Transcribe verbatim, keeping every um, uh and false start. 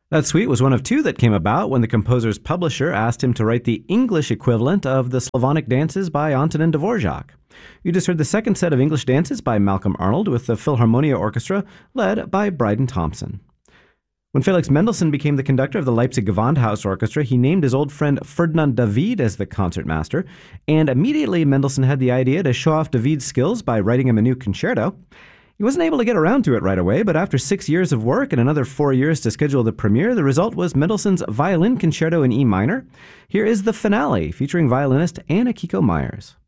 That suite was one of two that came about when the composer's publisher asked him to write the English equivalent of the Slavonic dances by Antonin Dvorak. You just heard the second set of English dances by Malcolm Arnold with the Philharmonia Orchestra, led by Bryden Thompson. When Felix Mendelssohn became the conductor of the Leipzig Gewandhaus Orchestra, he named his old friend Ferdinand David as the concertmaster, and immediately Mendelssohn had the idea to show off David's skills by writing him a new concerto. He wasn't able to get around to it right away, but after six years of work and another four years to schedule the premiere, the result was Mendelssohn's Violin Concerto in E minor. Here is the finale, featuring violinist Anna Kiko Myers.